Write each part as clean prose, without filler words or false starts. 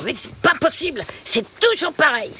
mais c'est pas possible. C'est toujours pareil.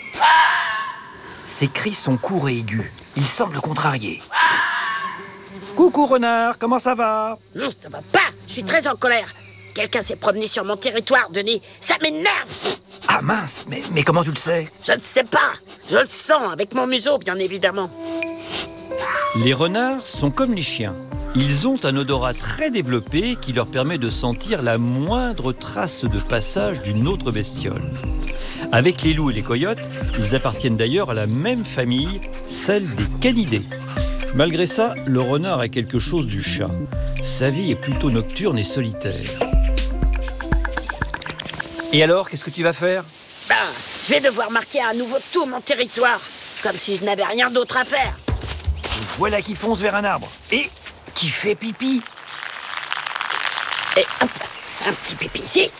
Ses cris sont courts et aigus. Il semble contrarié. Coucou renard, comment ça va? Non, ça va pas. Je suis très en colère. Quelqu'un s'est promené sur mon territoire, Denis. Ça m'énerve. Ah mince, mais comment tu le sais? Je ne sais pas. Je le sens avec mon museau, bien évidemment. Les renards sont comme les chiens. Ils ont un odorat très développé qui leur permet de sentir la moindre trace de passage d'une autre bestiole. Avec les loups et les coyotes, ils appartiennent d'ailleurs à la même famille, celle des canidés. Malgré ça, le renard a quelque chose du chat. Sa vie est plutôt nocturne et solitaire. Et alors, qu'est-ce que tu vas faire? Je vais devoir marquer à nouveau tout mon territoire, comme si je n'avais rien d'autre à faire. Et voilà qui fonce vers un arbre. Et qui fait pipi. Et hop, un petit pipi ici.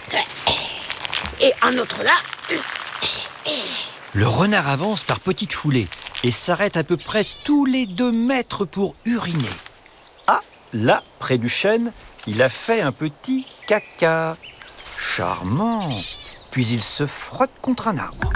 Et un autre là. Le renard avance par petites foulées et s'arrête à peu près tous les 2 mètres pour uriner. Ah, là, près du chêne, il a fait un petit caca. Charmant. Puis il se frotte contre un arbre.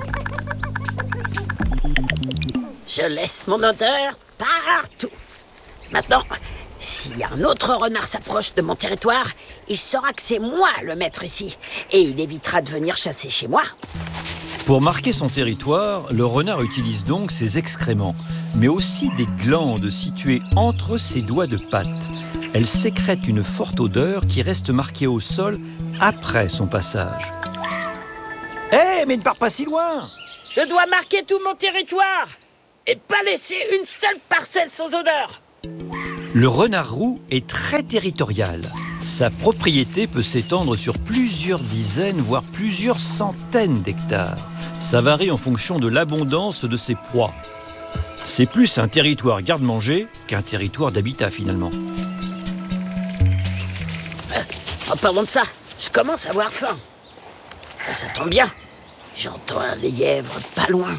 Je laisse mon odeur partout. Maintenant, si un autre renard s'approche de mon territoire, il saura que c'est moi le maître ici. Et il évitera de venir chasser chez moi. Pour marquer son territoire, le renard utilise donc ses excréments, mais aussi des glandes situées entre ses doigts de patte. Elles sécrètent une forte odeur qui reste marquée au sol après son passage. Hé, mais ne pars pas si loin! Je dois marquer tout mon territoire et pas laisser une seule parcelle sans odeur. Le renard roux est très territorial. Sa propriété peut s'étendre sur plusieurs dizaines, voire plusieurs centaines d'hectares. Ça varie en fonction de l'abondance de ses proies. C'est plus un territoire garde-manger qu'un territoire d'habitat finalement. En parlant de ça, je commence à avoir faim. Ça tombe bien. J'entends un lièvre pas loin.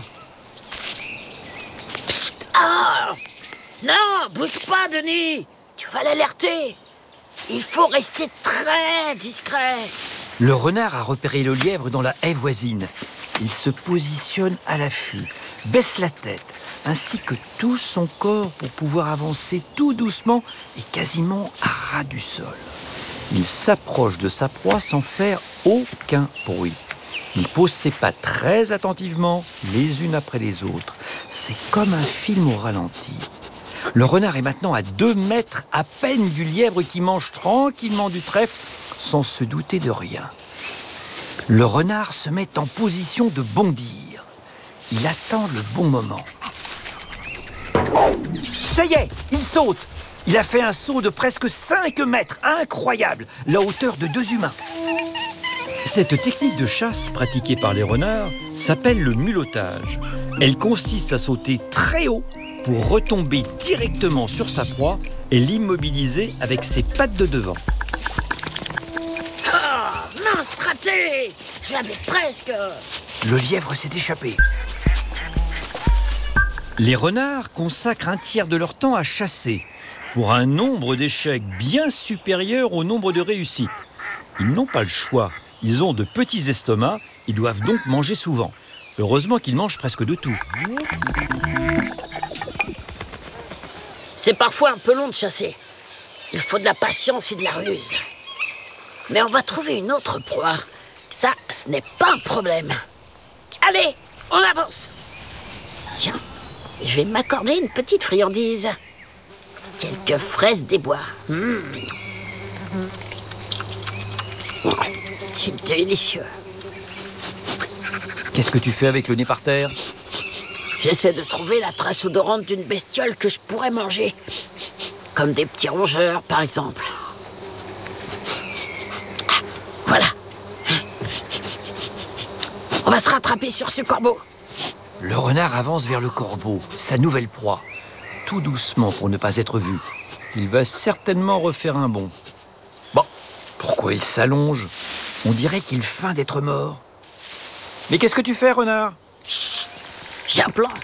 Psst, ah! Non, bouge pas, Denis. Tu vas l'alerter. Il faut rester très discret. Le renard a repéré le lièvre dans la haie voisine. Il se positionne à l'affût, baisse la tête, ainsi que tout son corps pour pouvoir avancer tout doucement et quasiment à ras du sol. Il s'approche de sa proie sans faire aucun bruit. Il pose ses pattes très attentivement, les unes après les autres. C'est comme un film au ralenti. Le renard est maintenant à 2 mètres à peine du lièvre qui mange tranquillement du trèfle sans se douter de rien. Le renard se met en position de bondir. Il attend le bon moment. Ça y est, il saute. Il a fait un saut de presque 5 mètres, incroyable, la hauteur de 2 humains. Cette technique de chasse pratiquée par les renards s'appelle le mulottage. Elle consiste à sauter très haut pour retomber directement sur sa proie et l'immobiliser avec ses pattes de devant. Oh, mince, raté! Je l'avais presque. Le lièvre s'est échappé. Les renards consacrent un tiers de leur temps à chasser, pour un nombre d'échecs bien supérieur au nombre de réussites. Ils n'ont pas le choix. Ils ont de petits estomacs, ils doivent donc manger souvent. Heureusement qu'ils mangent presque de tout. C'est parfois un peu long de chasser. Il faut de la patience et de la ruse. Mais on va trouver une autre proie. Ça, ce n'est pas un problème. Allez, on avance. Tiens, je vais m'accorder une petite friandise. Quelques fraises des bois. C'est délicieux. Qu'est-ce que tu fais avec le nez par terre? J'essaie de trouver la trace odorante d'une bestiole que je pourrais manger. Comme des petits rongeurs, par exemple. Ah, voilà. On va se rattraper sur ce corbeau. Le renard avance vers le corbeau, sa nouvelle proie. Tout doucement pour ne pas être vu. Il va certainement refaire un bond. Bon, pourquoi il s'allonge? On dirait qu'il feint d'être mort. Mais qu'est-ce que tu fais, renard? Chut, j'ai un plan.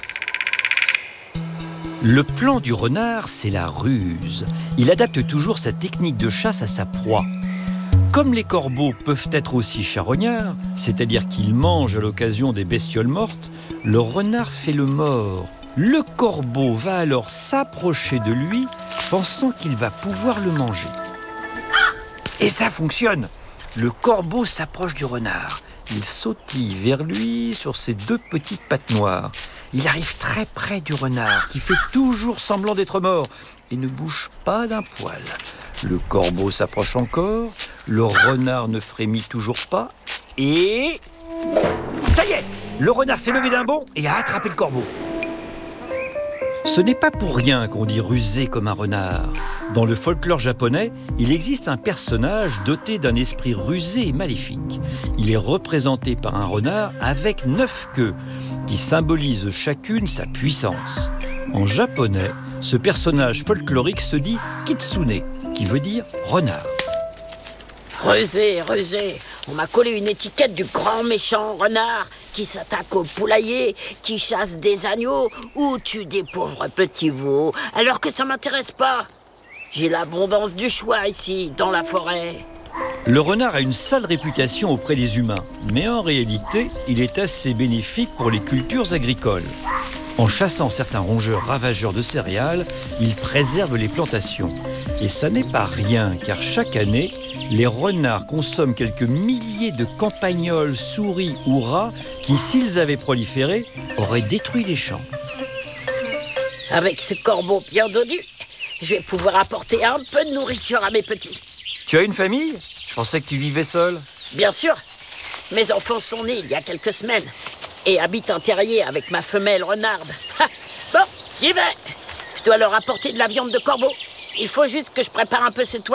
Le plan du renard, c'est la ruse. Il adapte toujours sa technique de chasse à sa proie. Comme les corbeaux peuvent être aussi charognards, c'est-à-dire qu'ils mangent à l'occasion des bestioles mortes, le renard fait le mort. Le corbeau va alors s'approcher de lui, pensant qu'il va pouvoir le manger. Et ça fonctionne. Le corbeau s'approche du renard. Il sautille vers lui sur ses 2 petites pattes noires. Il arrive très près du renard, qui fait toujours semblant d'être mort et ne bouge pas d'un poil. Le corbeau s'approche encore, le renard ne frémit toujours pas, et... Ça y est, le renard s'est levé d'un bond et a attrapé le corbeau. Ce n'est pas pour rien qu'on dit rusé comme un renard. Dans le folklore japonais, il existe un personnage doté d'un esprit rusé et maléfique. Il est représenté par un renard avec 9 queues, qui symbolisent chacune sa puissance. En japonais, ce personnage folklorique se dit kitsune, qui veut dire renard. Rusé, rusé, on m'a collé une étiquette du grand méchant renard qui s'attaque au poulailler, qui chasse des agneaux ou tue des pauvres petits veaux, alors que ça m'intéresse pas. J'ai l'abondance du choix ici, dans la forêt. Le renard a une sale réputation auprès des humains, mais en réalité, il est assez bénéfique pour les cultures agricoles. En chassant certains rongeurs ravageurs de céréales, il préserve les plantations. Et ça n'est pas rien, car chaque année, les renards consomment quelques milliers de campagnols, souris ou rats qui, s'ils avaient proliféré, auraient détruit les champs. Avec ce corbeau bien dodu, je vais pouvoir apporter un peu de nourriture à mes petits. Tu as une famille ? Je pensais que tu vivais seul. Bien sûr, mes enfants sont nés il y a quelques semaines et habitent un terrier avec ma femelle renarde. Bon, j'y vais. Je dois leur apporter de la viande de corbeau. Il faut juste que je prépare un peu cette toile.